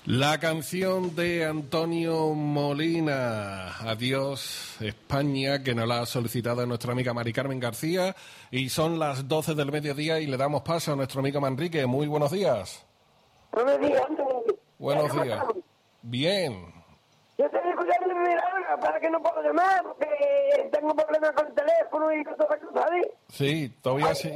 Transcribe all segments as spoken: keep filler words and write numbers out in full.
La canción de Antonio Molina, Adiós España, que nos la ha solicitado nuestra amiga Mari Carmen García, y son las doce del mediodía y le damos paso a nuestro amigo Manrique. Muy buenos días. Buenos días, Antonio. Buenos días. Bien. Yo estoy escuchando mi hora para que no puedo llamar, porque tengo problemas con el teléfono y cosas así, ¿sabes? Sí, todavía sí.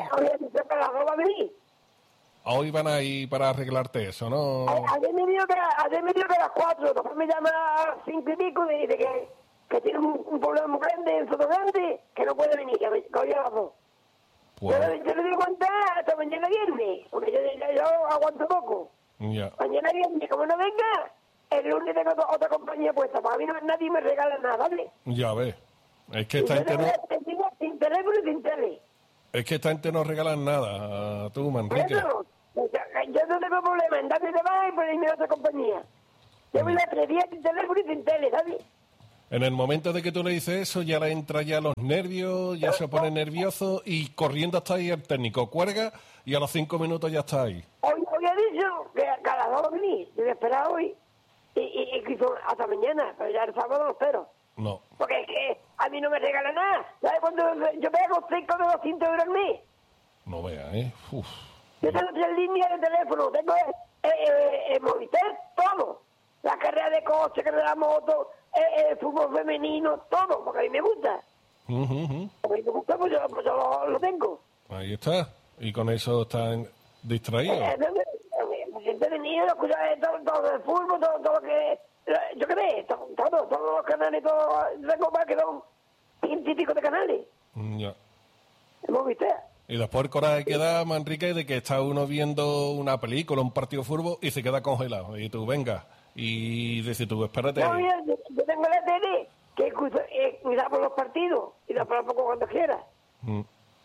Hoy van a ir para arreglarte eso, ¿no? Ayer me dijo que, ayer me dijo que a las cuatro, después me llama a las cinco y pico y dice que, que tiene un, un problema muy grande en Sotogrande, que no puede venir, que, me, que hoy a las dos. Pues... Yo, yo le digo aguantar hasta mañana viernes, porque yo, yo, yo aguanto poco. Ya. Mañana viernes, como no venga, el lunes tengo otra, otra compañía puesta, para mí no, nadie me regala nada, ¿vale? Ya ves, es que esta gente no... Sin teléfono y sin tele. Es que esta gente no regalan nada, tú, Manrique. Bueno, yo, yo no tengo problema en darme de baja y ponerme a otra compañía. Yo voy a tres días sin teléfono y sin tele, ¿sabes? En el momento de que tú le dices eso, ya le entra ya los nervios, ya se pone nervioso y corriendo hasta ahí el técnico cuelga y a los cinco minutos ya está ahí. Hoy, hoy he dicho que a cada dos venir, yo voy a esperar hoy y, y, y quiso hasta mañana, pero ya el sábado lo espero. No. Porque es que a mí no me regala nada. ¿Sabes cuando yo pego cinco de doscientos euros al mes? No vea, ¿eh? Uf. Yo tengo tres líneas de teléfono, tengo eh, eh, eh, Movistar, todo. La carrera de coche, carrera de moto, eh, el fútbol femenino, todo, porque a mí me gusta. Uh -huh. A mí me gusta, pues yo, pues yo lo, lo tengo. Ahí está. Y con eso están distraídos. Eh, me siento venido, escuchar todo, todo el fútbol, todo, todo lo que... Yo qué sé, todo, todo, todos los canales, todo, tengo más que son científicos de canales. Ya. ¿Hemos visto? Y después el coraje que da, Manrique, de que está uno viendo una película, un partido de fútbol y se queda congelado. Y tú, venga. Y dices tú, espérate. No, mira, yo, yo tengo la tele que cuidamos los partidos y los pongo poco cuando quiera. Mm.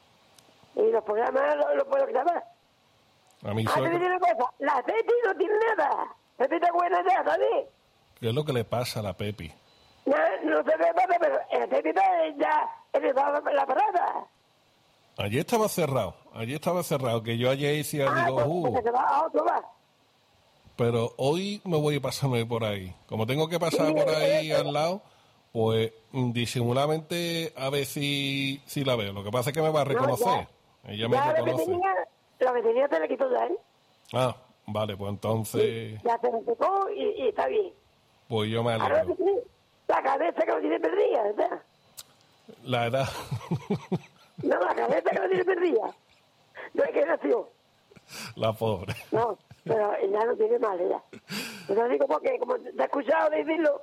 Y los programas los lo puedo grabar. A mí ah, soy... te una cosa, la Pepi no tiene nada. Pepi está buena ya, ¿sabes? ¿Qué es lo que le pasa a la Pepi? No, no sé qué pasa, pero el Pepi ya empezó la parada. Ayer estaba cerrado, ayer estaba cerrado, que yo ayer decía, ah, digo, pues, uh. Pues se va a otro va. Pero hoy me voy a pasarme por ahí. Como tengo que pasar sí, por ahí eh, al lado, pues disimuladamente a ver si, si la veo. Lo que pasa es que me va a reconocer. No, ya, Ella me ya reconoce. Lo que, tenía, lo que tenía te le quitó ya, ¿eh? Ah, vale, pues entonces... Sí, ya se lo quitó y, y está bien. Pues yo me alegro. La cabeza que lo tiene perdida, ¿verdad? La edad. No, la cabeza que lo tiene perdida. No es que nació. La pobre. No, pero ella no tiene mal, ella. Yo lo digo porque, como te he escuchado decirlo,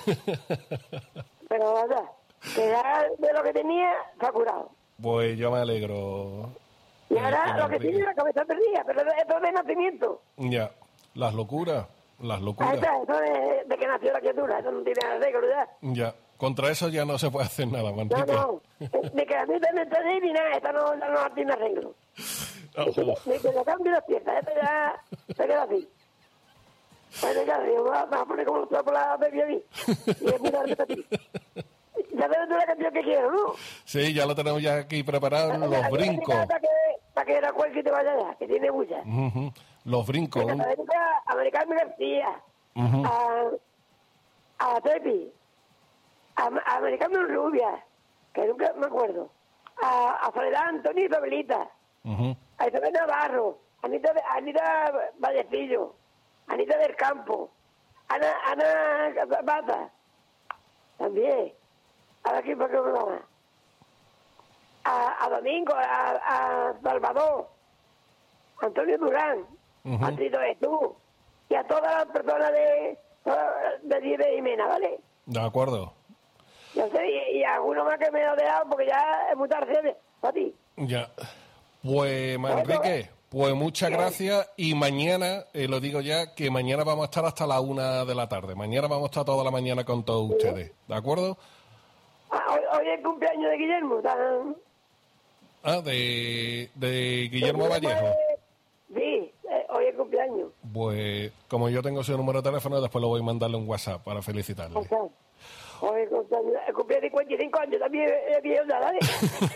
pero verdad, que ya de lo que tenía, se ha curado. Pues yo me alegro. Y ahora lo que tiene es la cabeza perdida, pero esto es de nacimiento. Ya, las locuras, las locuras. Ahí está, eso de, de que nació la criatura, eso no tiene arreglo, ¿verdad? Ya, contra eso ya no se puede hacer nada, Manrique. No, no, de que a mí también está ahí ni nada, esta no, no tiene arreglo. Oh. De que le cambie las piezas, esto ya se queda así. Bueno, ya, digo, vamos a poner como lo por la baby a mí. Y es muy tarde para ti. Ya sabes tú la canción que quiero, ¿no? Sí, ya lo tenemos ya aquí preparado, los la, brincos. Para que, para que la cuelgue te vaya allá, que tiene bulla. Uh -huh. Los brincos. Un... Americano García, uh -huh. a, a Pepi, a, a Americano Rubia, que nunca me acuerdo, a, a Soledad Antonio y Isabelita, uh -huh. a Isabel Navarro, Anita, Anita Vallecillo, Anita del Campo, Ana, Ana Bata, también. Ahora aquí para que me va. A, a Domingo, a, a Salvador, a Antonio Durán, uh -huh. a Tito Jesús y a todas las personas de de Dive y Mena, ¿vale? De acuerdo. Yo sé, y, y alguno más que me ha dejado porque ya es muy tarde para ti. Ya. Pues, Manrique, pues muchas ¿Qué? gracias y mañana, eh, lo digo ya, que mañana vamos a estar hasta la una de la tarde. Mañana vamos a estar toda la mañana con todos ¿Sí? ustedes, ¿de acuerdo? Ah, hoy, hoy es el cumpleaños de Guillermo. ¿Tan... Ah, de, de Guillermo Vallejo. Sí, eh, hoy es cumpleaños. Pues, como yo tengo su número de teléfono, después lo voy a mandarle un WhatsApp para felicitarle. O sea, hoy es cumpleaños, el cumpleaños de cincuenta y cinco años, también es viejo ya, ¿vale?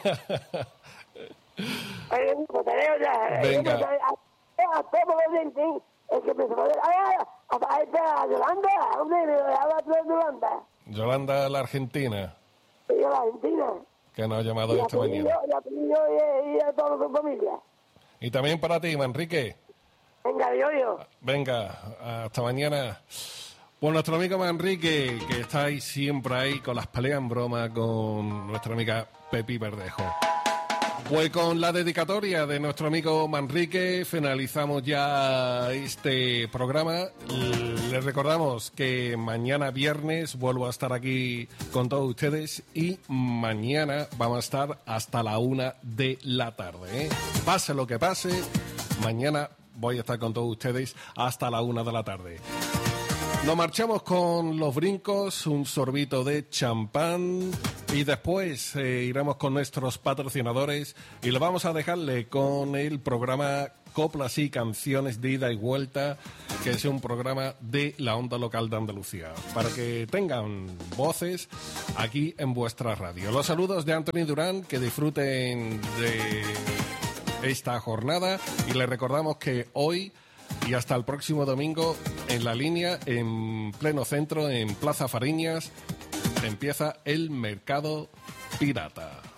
Oye, pues, venga. A todos los dientes, el que me joder, a Yolanda, hombre, me habla tú de Yolanda. Yolanda, la argentina. Sí, la Argentina. Que nos ha llamado Y esta a ti, mañana. yo, y a ti, yo, y, y a toda tu familia. Y también para ti, Manrique. Venga, yo, yo. Venga, hasta mañana. Pues nuestro amigo Manrique, que está ahí siempre ahí con las peleas en broma con nuestra amiga Pepi Verdejo. Pues con la dedicatoria de nuestro amigo Manrique finalizamos ya este programa. Les recordamos que mañana viernes vuelvo a estar aquí con todos ustedes y mañana vamos a estar hasta la una de la tarde, ¿eh? Pase lo que pase, mañana voy a estar con todos ustedes hasta la una de la tarde. Nos marchamos con los brincos, un sorbito de champán y después eh, iremos con nuestros patrocinadores y lo vamos a dejarle con el programa Coplas y Canciones de Ida y Vuelta, que es un programa de la onda local de Andalucía, para que tengan voces aquí en vuestra radio. Los saludos de Anthony Durán, que disfruten de esta jornada y les recordamos que hoy y hasta el próximo domingo en La Línea, en pleno centro, en Plaza Fariñas, empieza el Mercado Pirata.